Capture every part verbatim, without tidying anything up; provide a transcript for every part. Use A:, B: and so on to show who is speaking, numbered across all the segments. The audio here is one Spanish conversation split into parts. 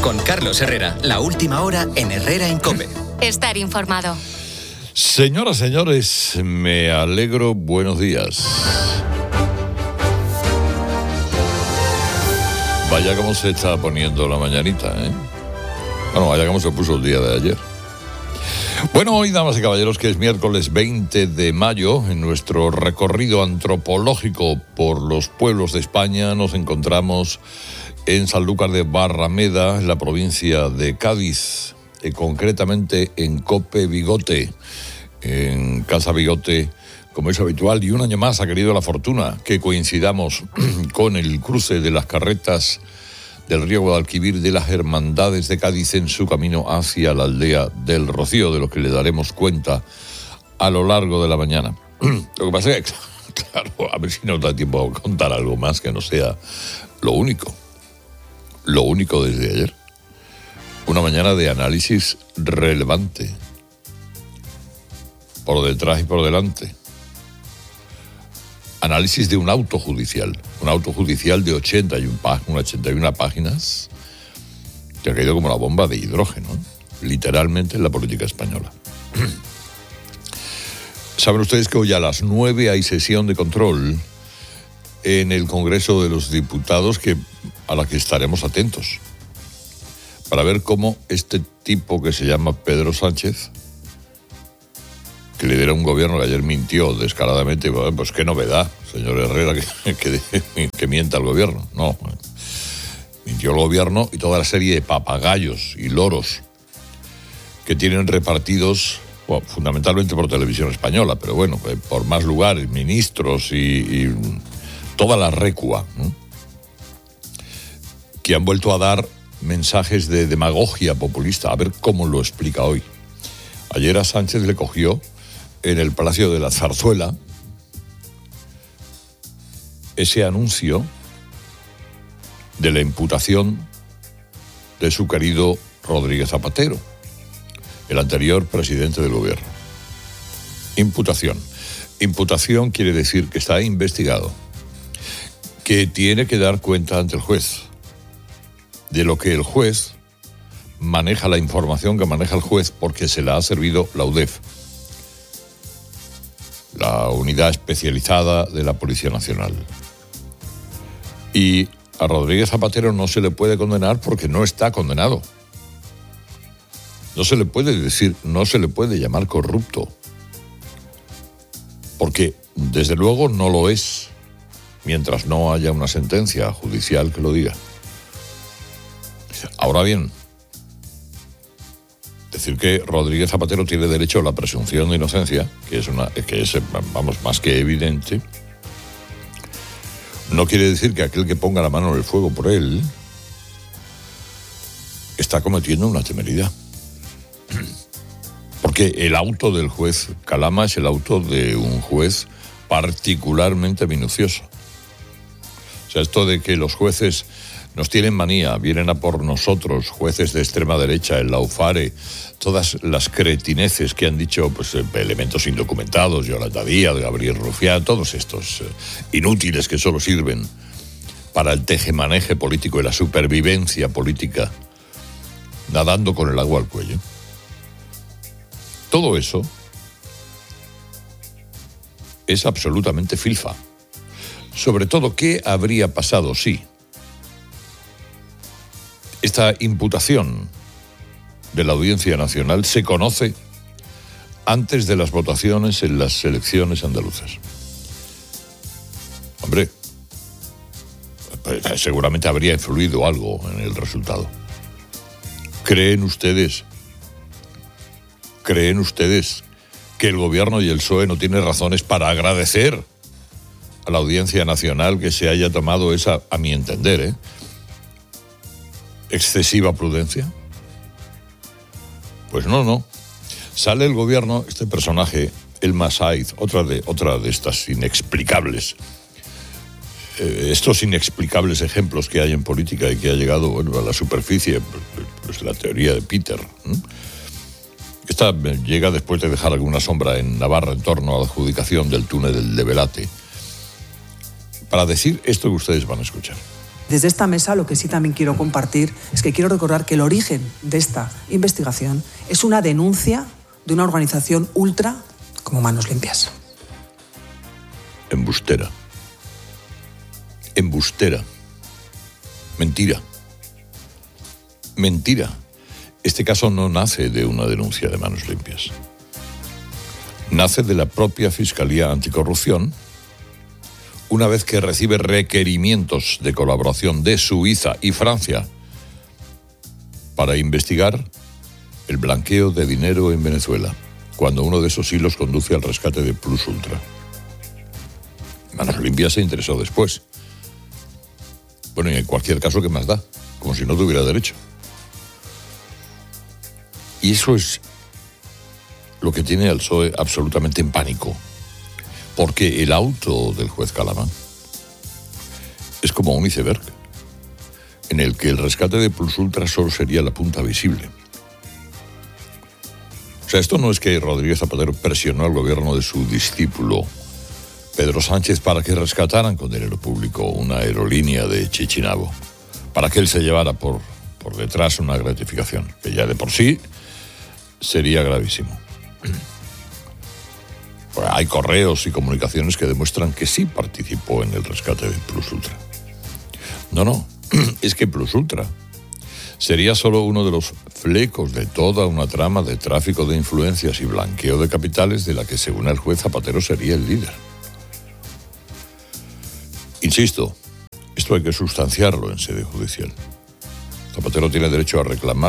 A: Con Carlos Herrera, la última hora en Herrera en COPE.
B: Estar informado.
C: Señoras, señores, me alegro. Buenos días. Vaya cómo se está poniendo la mañanita, ¿eh? Bueno, vaya cómo se puso el día de ayer. Bueno, hoy, damas y caballeros, que es miércoles veinte de mayo, en nuestro recorrido antropológico por los pueblos de España, nos encontramos en Sanlúcar de Barrameda, en la provincia de Cádiz, eh, concretamente en Cope Bigote, en Casa Bigote, como es habitual, y un año más ha querido la fortuna que coincidamos con el cruce de las carretas del río Guadalquivir de las Hermandades de Cádiz en su camino hacia la aldea del Rocío, de lo que le daremos cuenta a lo largo de la mañana. Lo que pasa es que, claro, a ver si nos da tiempo a contar algo más que no sea lo único. Lo único desde ayer. Una mañana de análisis relevante. Por detrás y por delante. Análisis de un auto judicial. Un auto judicial de ochenta y una páginas que ha caído como la bomba de hidrógeno, literalmente, en la política española. Saben ustedes que hoy a las nueve hay sesión de control en el Congreso de los Diputados, que, a la que estaremos atentos, para ver cómo este tipo que se llama Pedro Sánchez, que lidera un gobierno que ayer mintió descaradamente, pues qué novedad, señor Herrera, que, que, que mienta el gobierno. No, mintió el gobierno y toda la serie de papagayos y loros que tienen repartidos, bueno, fundamentalmente por Televisión Española, pero bueno, por más lugares, ministros y, y toda la recua, ¿no?, que han vuelto a dar mensajes de demagogia populista. A ver cómo lo explica hoy. Ayer a Sánchez le cogió en el Palacio de la Zarzuela ese anuncio de la imputación de su querido Rodríguez Zapatero, el anterior presidente del gobierno. Imputación. Imputación quiere decir que está investigado, que tiene que dar cuenta ante el juez de lo que el juez maneja, la información que maneja el juez, porque se la ha servido la U D E F, la unidad especializada de la Policía Nacional. Y a Rodríguez Zapatero no se le puede condenar porque no está condenado. No se le puede decir, no se le puede llamar corrupto, porque desde luego no lo es, mientras no haya una sentencia judicial que lo diga. Ahora bien, decir que Rodríguez Zapatero tiene derecho a la presunción de inocencia, que es una, que es, vamos, más que evidente, no quiere decir que aquel que ponga la mano en el fuego por él está cometiendo una temeridad. Porque el auto del juez Calama es el auto de un juez particularmente minucioso. O sea, esto de que los jueces nos tienen manía, vienen a por nosotros, jueces de extrema derecha, el Laufare, todas las cretineces que han dicho, pues, elementos indocumentados, Yolanda Díaz, Gabriel Rufián, todos estos eh, inútiles que solo sirven para el tejemaneje político y la supervivencia política, nadando con el agua al cuello. Todo eso es absolutamente filfa. Sobre todo, ¿qué habría pasado si esta imputación de la Audiencia Nacional se conoce antes de las votaciones en las elecciones andaluzas? Hombre, pues seguramente habría influido algo en el resultado. ¿Creen ustedes, creen ustedes que el gobierno y el P S O E no tienen razones para agradecer a la Audiencia Nacional que se haya tomado esa, a mi entender, ¿eh?, excesiva prudencia? Pues no, no. Sale el gobierno, este personaje, Elma Saiz, otra de, otra de estas inexplicables, eh, estos inexplicables ejemplos que hay en política y que ha llegado, bueno, a la superficie, pues la teoría de Peter. ¿eh? Esta llega después de dejar alguna sombra en Navarra en torno a la adjudicación del túnel de Velate, para decir esto que ustedes van a escuchar.
B: Desde esta mesa lo que sí también quiero compartir es que quiero recordar que el origen de esta investigación es una denuncia de una organización ultra como Manos Limpias.
C: Embustera. Embustera. Mentira. Mentira. Este caso no nace de una denuncia de Manos Limpias. Nace de la propia Fiscalía Anticorrupción, una vez que recibe requerimientos de colaboración de Suiza y Francia para investigar el blanqueo de dinero en Venezuela, cuando uno de esos hilos conduce al rescate de Plus Ultra. Manos Limpias se interesó después. Bueno, y en cualquier caso, ¿qué más da? Como si no tuviera derecho. Y eso es lo que tiene al P S O E absolutamente en pánico. Porque el auto del juez Calamán es como un iceberg, en el que el rescate de Plus Ultra solo sería la punta visible. O sea, esto no es que Rodríguez Zapatero presionó al gobierno de su discípulo Pedro Sánchez para que rescataran con dinero público una aerolínea de Chichinabo, para que él se llevara por, por detrás una gratificación, que ya de por sí sería gravísimo. Pues hay correos y comunicaciones que demuestran que sí participó en el rescate de Plus Ultra. No, no, es que Plus Ultra sería solo uno de los flecos de toda una trama de tráfico de influencias y blanqueo de capitales de la que, según el juez Zapatero, sería el líder. Insisto, esto hay que sustanciarlo en sede judicial. Zapatero tiene derecho a reclamar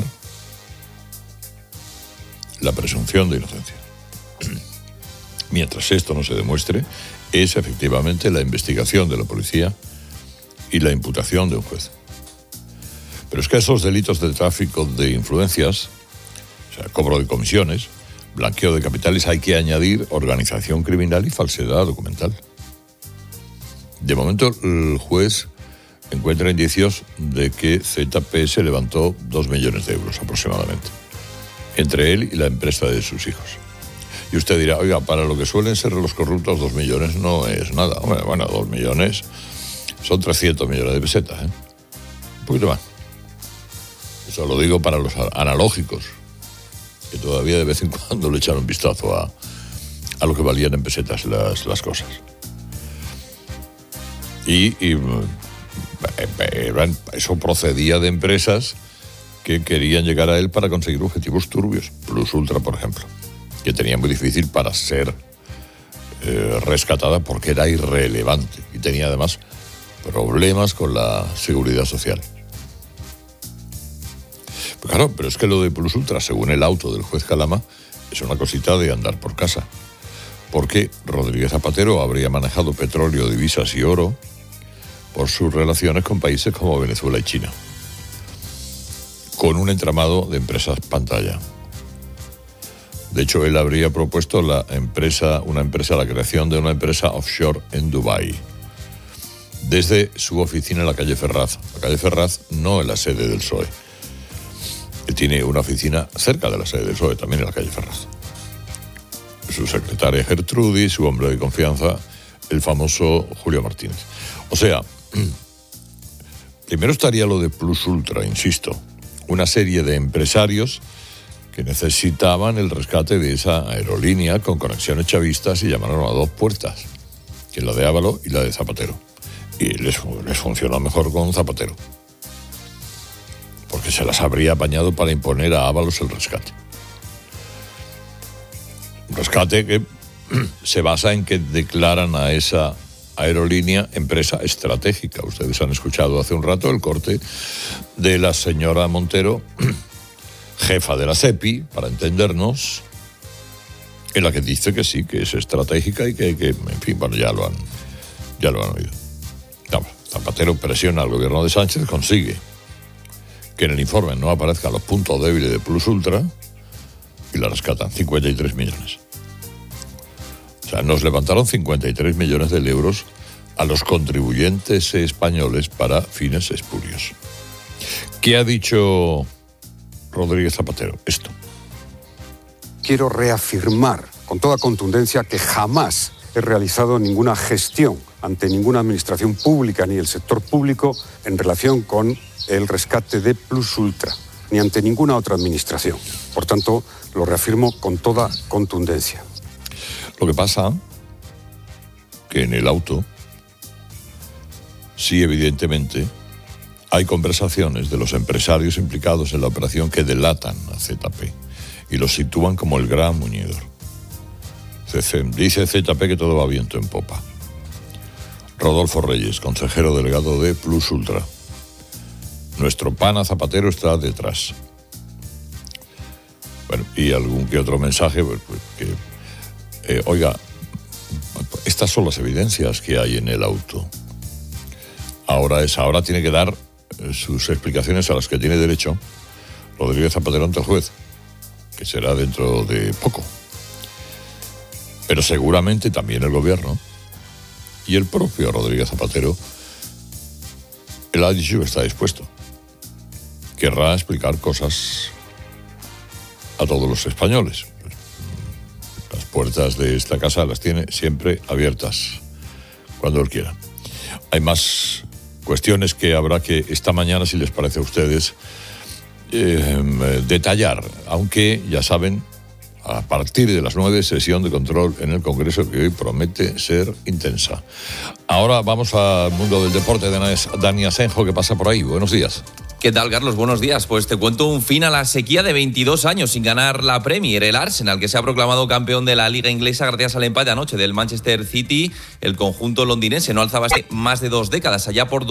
C: la presunción de inocencia. Mientras esto no se demuestre, es efectivamente la investigación de la policía y la imputación de un juez. Pero es que a esos delitos de tráfico de influencias, o sea, cobro de comisiones, blanqueo de capitales, hay que añadir organización criminal y falsedad documental. De momento, el juez encuentra indicios de que Z P S levantó dos millones de euros aproximadamente, entre él y la empresa de sus hijos. Y usted dirá, oiga, para lo que suelen ser los corruptos, dos millones no es nada. Bueno, bueno dos millones son trescientos millones de pesetas, ¿eh? Un poquito más. Eso lo digo para los analógicos, que todavía de vez en cuando le echan un vistazo a, a lo que valían en pesetas las, las cosas. Y, y eso procedía de empresas que querían llegar a él para conseguir objetivos turbios. Plus Ultra, por ejemplo, que tenía muy difícil para ser eh, rescatada porque era irrelevante y tenía además problemas con la seguridad social. Pues claro, pero es que lo de Plus Ultra, según el auto del juez Calama, es una cosita de andar por casa. Porque Rodríguez Zapatero habría manejado petróleo, divisas y oro por sus relaciones con países como Venezuela y China, con un entramado de empresas pantalla. De hecho, él habría propuesto la empresa, una empresa, la creación de una empresa offshore en Dubái, desde su oficina en la calle Ferraz. La calle Ferraz no es la sede del P S O E. Él tiene una oficina cerca de la sede del P S O E, también en la calle Ferraz. Su secretaria Gertrudis, su hombre de confianza, el famoso Julio Martínez. O sea, primero estaría lo de Plus Ultra, insisto, una serie de empresarios que necesitaban el rescate de esa aerolínea con conexiones chavistas y llamaron a dos puertas, que es la de Ávalo y la de Zapatero. Y les, les funcionó mejor con Zapatero, porque se las habría apañado para imponer a Ábalos el rescate. Un rescate que se basa en que declaran a esa aerolínea empresa estratégica. Ustedes han escuchado hace un rato el corte de la señora Montero, jefa de la CEPI, para entendernos, en la que dice que sí, que es estratégica y que, que en fin, bueno, ya lo han, ya lo han oído. No, Zapatero presiona al gobierno de Sánchez, consigue que en el informe no aparezcan los puntos débiles de Plus Ultra y la rescatan, cincuenta y tres millones. O sea, nos levantaron cincuenta y tres millones de euros a los contribuyentes españoles para fines espurios. ¿Qué ha dicho Rodríguez Zapatero? Esto.
D: Quiero reafirmar con toda contundencia que jamás he realizado ninguna gestión ante ninguna administración pública ni el sector público en relación con el rescate de Plus Ultra, ni ante ninguna otra administración. Por tanto, lo reafirmo con toda contundencia.
C: Lo que pasa que en el auto, sí, evidentemente, hay conversaciones de los empresarios implicados en la operación que delatan a Z P y los sitúan como el gran muñidor. Dice Z P que todo va viento en popa. Rodolfo Reyes, consejero delegado de Plus Ultra. Nuestro pana Zapatero está detrás. Bueno, y algún que otro mensaje, pues, que, eh, oiga, estas son las evidencias que hay en el auto. Ahora es, ahora tiene que dar eh, sus explicaciones a las que tiene derecho Rodríguez Zapatero ante el juez, que será dentro de poco. Pero seguramente también el gobierno y el propio Rodríguez Zapatero, él ha dicho que está dispuesto. Querrá explicar cosas a todos los españoles. Las puertas de esta casa las tiene siempre abiertas, cuando él quiera. Hay más cuestiones que habrá que esta mañana, si les parece a ustedes, eh, detallar, aunque ya saben, a partir de las nueve, sesión de control en el Congreso que hoy promete ser intensa. Ahora vamos al mundo del deporte de Dani Asenjo, que pasa por ahí. Buenos días.
E: ¿Qué tal, Carlos? Buenos días. Pues te cuento un fin a la sequía de veintidós años sin ganar la Premier. El Arsenal, que se ha proclamado campeón de la Liga Inglesa gracias al empate anoche del Manchester City, el conjunto londinense no alzaba más de dos décadas, allá por